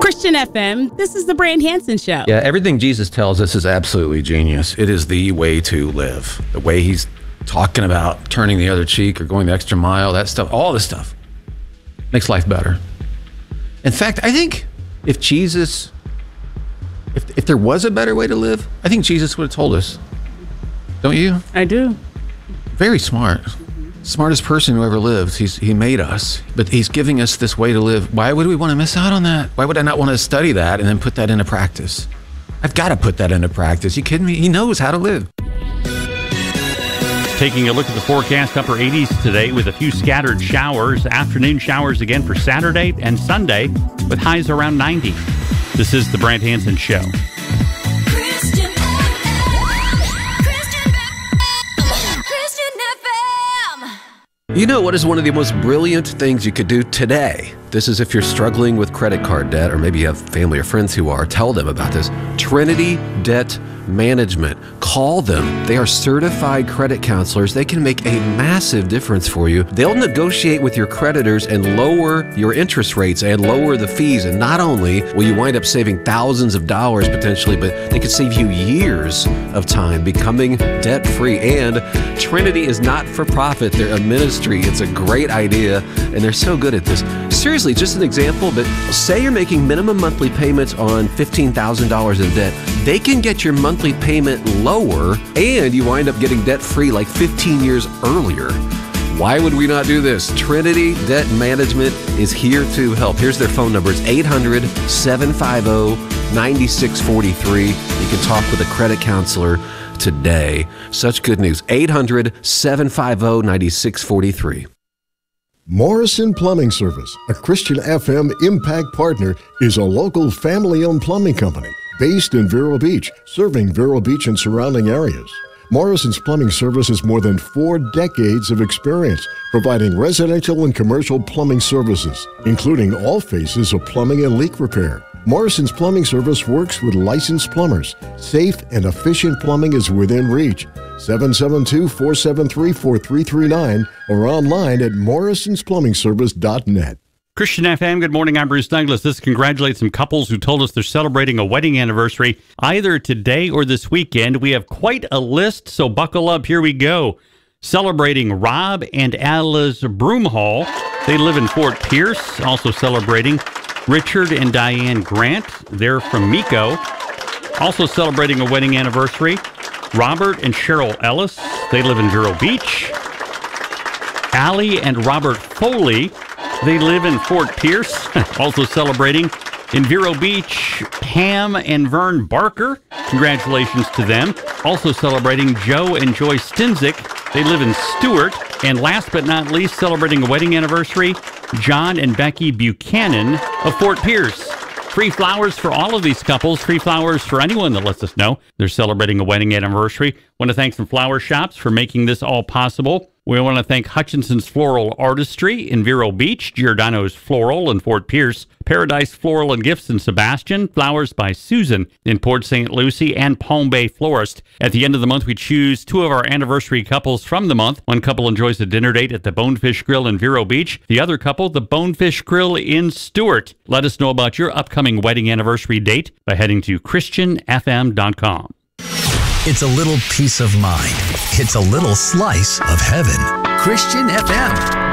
Christian FM, this is the Brand Hansen Show. Yeah, everything Jesus tells us is absolutely genius. It is the way to live. The way he's talking about turning the other cheek or going the extra mile, that stuff, all this stuff makes life better. In fact, I think if Jesus, if there was a better way to live, I think Jesus would have told us. Don't you? I do. Very smart. Smartest person who ever lived. He made us, but he's giving us this way to live. Why would we want to miss out on that? Why would I not want to study that and then put that into practice? I've got to put that into practice. You kidding me? He knows how to live. Taking a look at the forecast, upper 80s today with a few scattered showers. Afternoon showers again for Saturday and Sunday with highs around 90. This is the Brand Hansen Show. You know what is one of the most brilliant things you could do today? This is if you're struggling with credit card debt, or maybe you have family or friends who are. Tell them about this. Trinity Debt Management. Call them. They are certified credit counselors. They can make a massive difference for you. They'll negotiate with your creditors and lower your interest rates and lower the fees. And not only will you wind up saving thousands of dollars potentially, but they could save you years of time becoming debt-free. And Trinity is not for profit. They're a ministry. It's a great idea, and they're so good at this. Seriously, just an example, but say you're making minimum monthly payments on $15,000 in debt. They can get your monthly payment lower, and you wind up getting debt-free like 15 years earlier. Why would we not do this? Trinity Debt Management is here to help. Here's their phone number. It's 800-750-9643. You can talk with a credit counselor today. Such good news. 800-750-9643. Morrison Plumbing Service, a Christian FM Impact partner, is a local family-owned plumbing company based in Vero Beach, serving Vero Beach and surrounding areas. Morrison's Plumbing Service has more than 4 decades of experience providing residential and commercial plumbing services, including all phases of plumbing and leak repair. Morrison's Plumbing Service works with licensed plumbers. Safe and efficient plumbing is within reach. 772-473-4339 or online at morrisonsplumbingservice.net. Christian FM, good morning. I'm Bruce Douglas. This congratulates some couples who told us they're celebrating a wedding anniversary either today or this weekend. We have quite a list, so buckle up. Here we go. Celebrating Rob and Alice Broomhall. They live in Fort Pierce. Also celebrating Richard and Diane Grant. They're from Miko. Also celebrating a wedding anniversary, Robert and Cheryl Ellis. They live in Vero Beach. Allie and Robert Foley. They live in Fort Pierce. Also celebrating in Vero Beach, Pam and Vern Barker. Congratulations to them. Also celebrating Joe and Joy Stinzik. They live in Stewart. And last but not least, celebrating a wedding anniversary, John and Becky Buchanan of Fort Pierce. Free flowers for all of these couples. Free flowers for anyone that lets us know they're celebrating a wedding anniversary. Want to thank some flower shops for making this all possible. We want to thank Hutchinson's Floral Artistry in Vero Beach, Giordano's Floral in Fort Pierce, Paradise Floral and Gifts in Sebastian, Flowers by Susan in Port St. Lucie, and Palm Bay Florist. At the end of the month, we choose 2 of our anniversary couples from the month. One couple enjoys a dinner date at the Bonefish Grill in Vero Beach. The other couple, the Bonefish Grill in Stewart. Let us know about your upcoming wedding anniversary date by heading to christianfm.com. It's a little peace of mind. It's a little slice of heaven. Christian FM.